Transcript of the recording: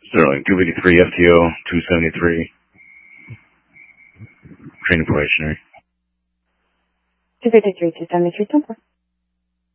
Sterling, 253 FTO, 273. Training probationary. 253, 273, 2